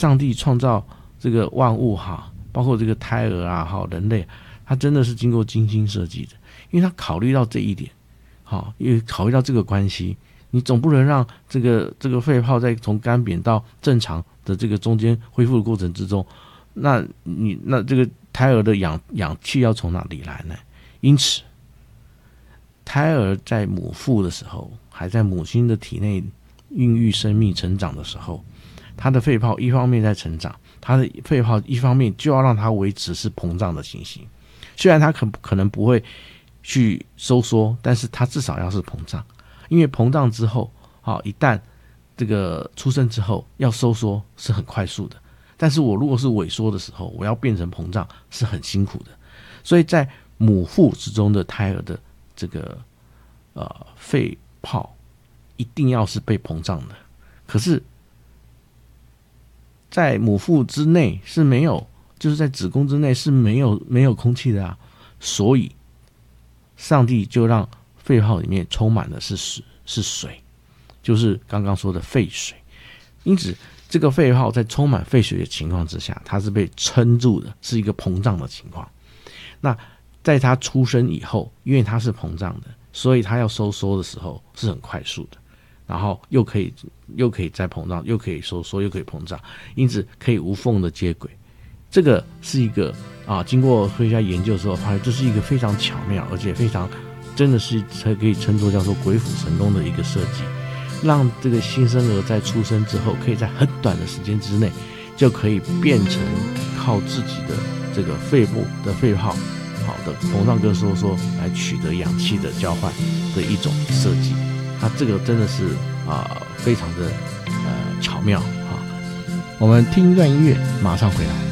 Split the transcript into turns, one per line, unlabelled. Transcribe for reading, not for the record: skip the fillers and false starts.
上帝创造这个万物包括这个胎儿人类，他真的是经过精心设计的，因为他考虑到这一点，因为考虑到这个关系，你总不能让这个肺泡在从干瘪到正常的这个中间恢复的过程之中，那这个胎儿的氧气要从哪里来呢？因此，胎儿在母腹的时候，还在母亲的体内孕育生命成长的时候，他的肺泡一方面在成长，他的肺泡一方面就要让它维持是膨胀的情形。虽然它可能不会去收缩，但是它至少要是膨胀，因为膨胀之后一旦这个出生之后要收缩是很快速的，但是我如果是萎缩的时候，我要变成膨胀是很辛苦的。所以在母腹之中的胎儿的这个肺泡一定要是被膨胀的，可是在母腹之内是没有，就是在子宫之内是没有空气的所以上帝就让肺泡里面充满的是水，就是刚刚说的肺水。因此这个肺泡在充满肺水的情况之下，它是被撑住的，是一个膨胀的情况。那在它出生以后，因为它是膨胀的，所以它要收缩的时候是很快速的，然后又可以再膨胀，又可以收缩，又可以膨胀，因此可以无缝的接轨。这个是一个经过科学家研究之后发现，这是一个非常巧妙，而且非常真的是才可以称作叫做鬼斧神工的一个设计，让这个新生儿在出生之后，可以在很短的时间之内就可以变成靠自己的这个肺部的肺泡的膨胀跟收缩来取得氧气的交换的一种设计。它这个真的是非常的巧妙我们听一段音乐，马上回来。